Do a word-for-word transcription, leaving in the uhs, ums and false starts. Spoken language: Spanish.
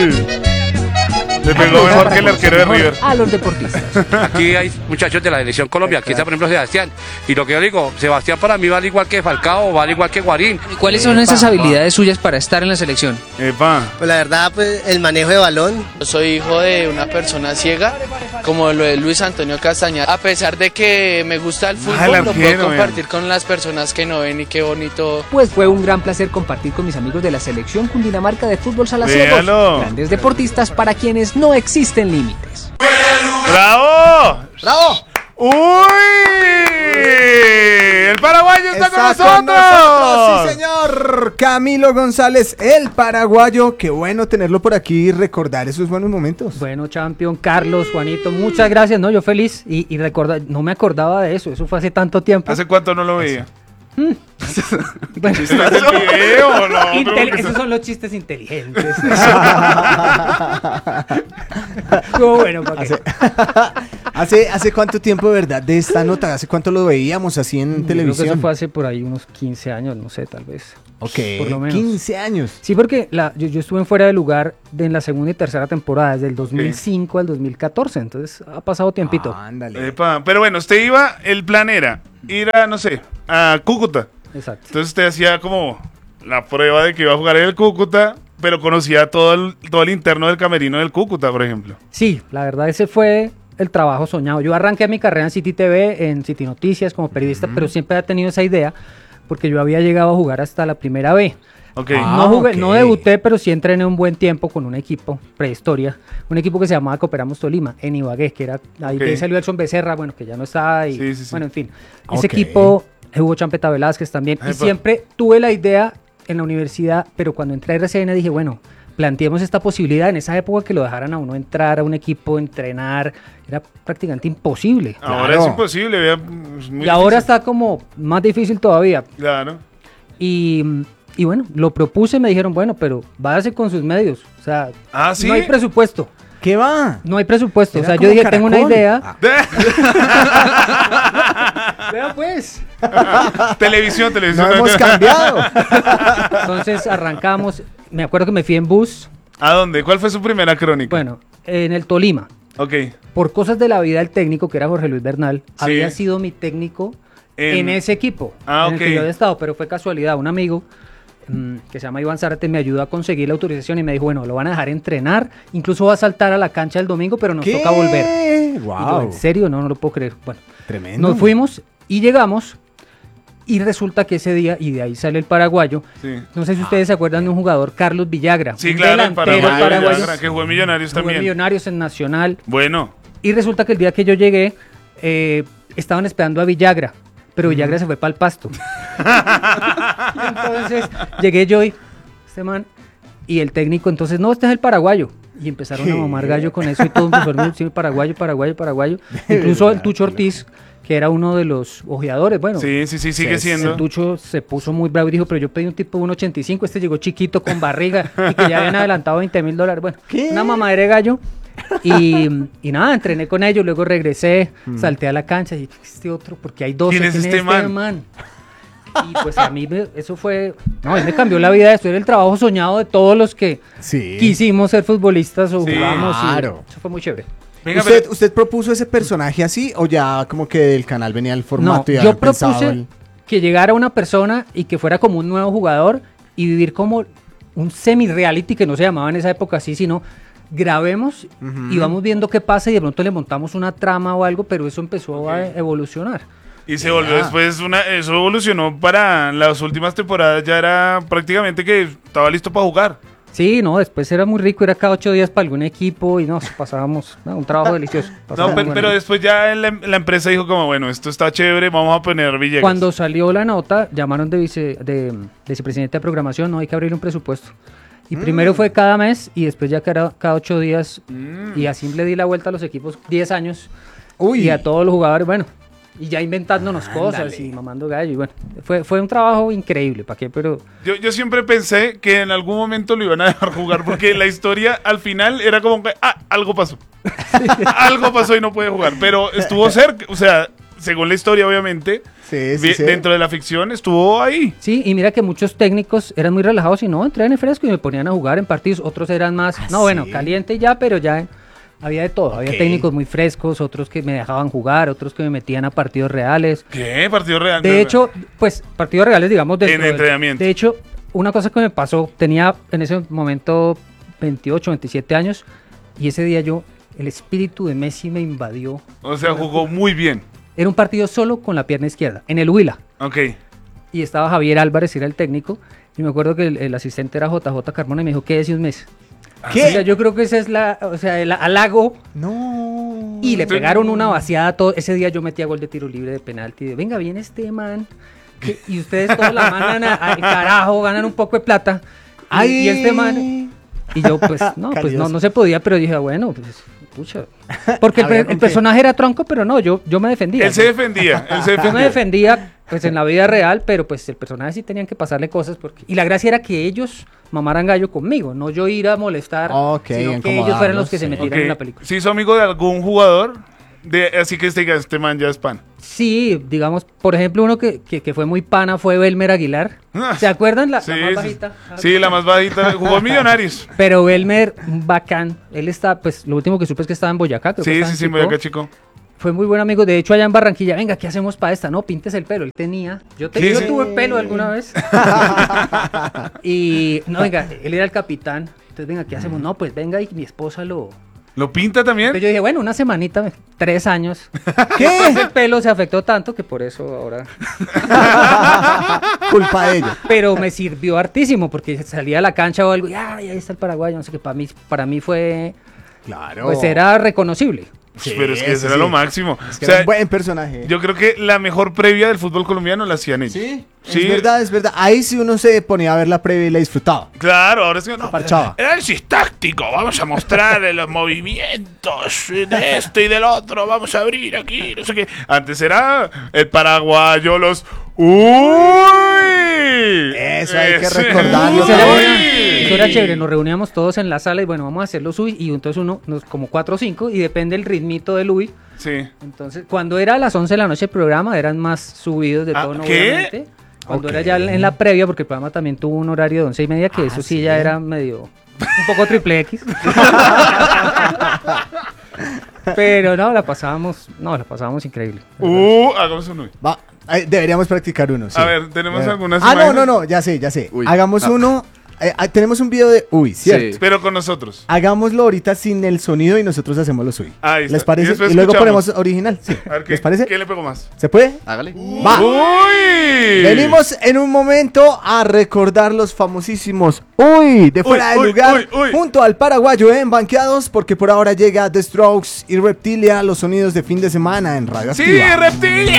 Le pegó mejor que el arquero de River. A los deportistas. Aquí hay muchachos de la selección Colombia, aquí está por ejemplo Sebastián, y lo que yo digo, Sebastián para mí vale igual que Falcao, vale igual que Guarín. ¿Cuáles son esas habilidades suyas para estar en la selección? Epa. Pues la verdad, pues el manejo de balón. Yo soy hijo de una persona ciega, como lo es Luis Antonio Castañeda. A pesar de que me gusta el fútbol, Ah, el lo arquero, puedo compartir man. con las personas que no ven y qué bonito. Pues fue un gran placer compartir con mis amigos de la selección Cundinamarca de fútbol Salaciegos. Véalo. Grandes deportistas para quienes no existen límites. ¡Bravo! ¡Bravo! ¡Uy! ¡El paraguayo está, Está con nosotros! Sí, señor. Camilo González, el paraguayo. Qué bueno tenerlo por aquí y recordar esos buenos momentos. Bueno, Champion, Carlos, Juanito, muchas gracias, ¿no? Yo feliz y, y recorda, no me acordaba de eso, eso fue hace tanto tiempo. ¿Hace cuánto no lo veía? Bueno, ¿Viste el video o no? Intele- esos son los chistes inteligentes. Estuvo bueno, ¿para qué? ¿Hace, ¿Hace cuánto tiempo, de verdad, de esta nota? ¿Hace cuánto lo veíamos así en Yo creo que televisión? eso fue hace por ahí unos quince años, no sé, tal vez. Ok, por lo menos. quince años. Sí, porque la, yo, yo estuve en Fuera de Lugar de, en la segunda y tercera temporada, desde el dos mil cinco al dos mil catorce, entonces ha pasado tiempito. Ándale. Epa, pero bueno, usted iba, el plan era ir a, no sé, a Cúcuta. Exacto. Entonces usted hacía como la prueba de que iba a jugar en el Cúcuta, pero conocía todo el, todo el interno del camerino del Cúcuta, por ejemplo. Sí, la verdad ese fue el trabajo soñado. Yo arranqué mi carrera en City T V, en City Noticias como periodista, pero siempre he tenido esa idea porque yo había llegado a jugar hasta la primera B. Ok. Ah, no jugué, ok. no debuté, pero sí entrené un buen tiempo con un equipo, prehistoria, un equipo que se llamaba Cooperamos Tolima, en Ibagué, que era, ahí Ok. de ahí salió Elson Becerra, bueno, que ya no está, y Sí, sí, sí. bueno, en fin. Ese Ok. equipo, Hugo Champeta Velázquez también, y Epa. siempre tuve la idea en la universidad, pero cuando entré a R C N dije, bueno, planteemos esta posibilidad, en esa época que lo dejaran a uno entrar a un equipo, entrenar, era prácticamente imposible. Ahora Claro. es imposible, vea, es muy Y ahora difícil. está como más difícil todavía. Claro. Y, y bueno, lo propuse, me dijeron, bueno, pero váyase con sus medios. O sea, Ah, ¿sí? no hay presupuesto. ¿Qué va? No hay presupuesto. O Era sea, yo como dije, tengo una Caracol. idea. Ah. Vea pues. Televisión, televisión. No hemos cambiado. Entonces arrancamos. Me acuerdo que me fui en bus. ¿A dónde? ¿Cuál fue su primera crónica? Bueno, en el Tolima. Ok. Por cosas de la vida, el técnico, que era Jorge Luis Bernal, Sí. había sido mi técnico En- en, ese equipo. Ah, en ok. el que yo había estado, pero fue casualidad. Un amigo mm, que se llama Iván Zárate me ayudó a conseguir la autorización y me dijo, bueno, lo van a dejar entrenar. Incluso va a saltar a la cancha el domingo, pero nos ¿Qué? toca volver. Y yo, Wow. ¿en serio? No, no lo puedo creer. Bueno, Tremendo. nos fuimos y llegamos y resulta que ese día, y de ahí sale el paraguayo, Sí. no sé si ustedes se acuerdan de un jugador, Carlos Villagra. Sí, un claro, el delantero paraguayo, paraguayo, Villagra, que jugó en Millonarios jugó en también. Millonarios en Nacional. Bueno, Y resulta que el día que yo llegué, eh, estaban esperando a Villagra, pero Villagra se fue para el pasto. Y entonces llegué yo y este man, y el técnico, entonces, no, este es el paraguayo. Y empezaron a mamar gallo con eso y todo empezó a decir paraguayo, paraguayo, paraguayo. Incluso el Tucho Ortiz, que era uno de los ojeadores, bueno. sí, sí, sí, sigue sí, siendo. El Tucho se puso muy bravo y dijo, pero yo pedí un tipo de uno ochenta y cinco, este llegó chiquito con barriga y que ya habían adelantado veinte mil dólares. Bueno, ¿Qué? una mamadera de gallo. Y, y nada, entrené con ellos, luego regresé, salté a la cancha y este otro, porque hay dos. ¿Quién es este man? Y pues a mí me- eso fue, no, a mí me cambió la vida, esto era el trabajo soñado de todos los que Sí. quisimos ser futbolistas o Sí. jugamos. y Claro. eso fue muy chévere. Venga, ¿Usted, pero- ¿Usted propuso ese personaje así o ya como que del canal venía el No, formato y yo había pensado propuse el- que llegara una persona y que fuera como un nuevo jugador y vivir como un semi-reality que no se llamaba en esa época así, sino grabemos y vamos viendo qué pasa y de pronto le montamos una trama o algo, pero eso empezó a evolucionar. Y se volvió Ya. después una, eso evolucionó para las últimas temporadas, ya era prácticamente que estaba listo para jugar. Sí, no, después era muy rico, era cada ocho días para algún equipo y nos pasábamos, no, un trabajo delicioso. No, pasábamos pero, bueno. pero después ya la, la empresa dijo como, bueno, esto está chévere, vamos a poner Villegas. Cuando salió la nota, llamaron de, vice, de vicepresidente de programación, no, hay que abrir un presupuesto. Y primero fue cada mes y después ya cada, cada ocho días. Mm. Y así le di la vuelta a los equipos diez años. Uy. Y a todos los jugadores, bueno, y ya inventándonos cosas Ándale. y mamando gallo. Y bueno, fue, fue un trabajo increíble, ¿para qué? Pero Yo, yo siempre pensé que en algún momento lo iban a dejar jugar, porque la historia al final era como que, ah, algo pasó. Algo pasó y no puede jugar, pero estuvo cerca, o sea, según la historia, obviamente, Sí, sí, vi- sí. dentro de la ficción estuvo ahí. Sí, y mira que muchos técnicos eran muy relajados y no, entraban en fresco y me ponían a jugar en partidos. Otros eran más, ¿Ah, no, bueno, sí? caliente ya, pero ya había de todo. Había Ok. técnicos muy frescos, otros que me dejaban jugar, otros que me metían a partidos reales. ¿Qué? Partido real. De hecho, pues partidos reales, digamos, dentro En del- entrenamiento. De hecho, una cosa que me pasó, tenía en ese momento veintiocho, veintisiete años y ese día yo, el espíritu de Messi me invadió. O sea, jugó muy bien. Era un partido solo con la pierna izquierda, en el Huila. Ok. Y estaba Javier Álvarez, era el técnico. Y me acuerdo que el, el asistente era J J Carmona y me dijo, quédese un mes. ¿Qué? O sea, yo creo que ese es la, o sea, el halago. No. Y le pegaron una vaciada todo. Ese día yo metía gol de tiro libre de penalti. De, venga, viene este man. que- y ustedes todos la mandan a- al carajo, ganan un poco de plata. Y, Ay. y este man. Y yo, pues, no, pues no, Calidoso. no se podía, pero dije, bueno, pues, pucha. Porque el, Había pe- con el qué. personaje era tronco, pero no, yo, yo me defendía. Él se defendía. Él se Yo me defendía. defendía, pues en la vida real, pero pues el personaje sí tenían que pasarle cosas. Porque... Y la gracia era que ellos mamaran gallo conmigo, no yo ir a molestar, Ok, sino que ellos fueran los que se incomodarlos, metieran Ok. en la película. ¿Se hizo amigo de algún jugador? De, así que este, este man ya es pan. Sí, digamos, por ejemplo, uno que, que, que fue muy pana fue Belmer Aguilar. ¿Se acuerdan? La, la Sí, más sí. bajita. Sí, la más bajita. Jugó en Millonarios. Pero Belmer, un bacán. Él está, pues lo último que supe es que estaba en Boyacá. Creo que Sí, estaba sí, en sí, Chicó. Boyacá, chico. Fue muy buen amigo. De hecho, allá en Barranquilla, venga, ¿qué hacemos para esta? No, pintes el pelo. Él tenía. Yo, te- Sí, yo sí. tuve pelo alguna vez. Y, no, venga, él era el capitán. Entonces, venga, ¿qué hacemos? No, pues venga y mi esposa lo... ¿Lo pinta también? Entonces yo dije, bueno, una semanita, tres años. ¿Qué? Después el pelo se afectó tanto que por eso ahora... Culpa de ellos. Pero me sirvió hartísimo porque salía a la cancha o algo y "Ay, ahí está el paraguayo". No sé qué, para mí, para mí fue... Claro. Pues era reconocible. Sí, Pero es que eso eso era sí. lo máximo. Es que O sea, era un buen personaje. yo creo que la mejor previa del fútbol colombiano la hacían ellos. Sí, Sí. es verdad, es verdad. Ahí sí uno se ponía a ver la previa y la disfrutaba. Claro, ahora sí. No, Parchaba. análisis táctico. Vamos a mostrar los movimientos de este y del otro. Vamos a abrir aquí. No sé qué. Antes era el paraguayo, los. ¡Uy! Eso hay que Ese- recordarlo. Eso era, ¡Uy! buena- eso era chévere, nos reuníamos todos en la sala y bueno, vamos a hacerlo sub y entonces uno, nos, como cuatro o cinco y depende el ritmito de Luis. Sí. Entonces, cuando era a las once de la noche el programa, eran más subidos de Ah, tono, ¿qué? obviamente. Cuando Ok. era ya en la previa, porque el programa también tuvo un horario de once y media, que Ah, eso sí, ¿sí? ya era medio, un poco triple X. Pero no, la pasábamos, no, la pasábamos increíble. Uh, hagamos uno. Va, ahí deberíamos practicar uno. sí. A ver, ¿tenemos Eh. algunas Ah, no, imágenes? no, no, ya sé, ya sé. Uy. Hagamos Ah. uno. eh, ah, tenemos un video de Uy, ¿cierto? Sí. Pero con nosotros. Hagámoslo ahorita sin el sonido y nosotros hacemos los Uy. Ahí está. ¿Les Y parece? después Y, luego escuchamos. ponemos original. Sí. A ver, ¿qué, ¿Les parece? ¿quién le pegó más? ¿Se puede? Hágale. Va. ¡Uy! Venimos en un momento a recordar los famosísimos Uy de fuera Uy, de uy, lugar uy, uy. junto al paraguayo en Banqueados porque por ahora llega The Strokes y Reptilia, los sonidos de fin de semana en Radio ¡Sí, Activa. reptilia!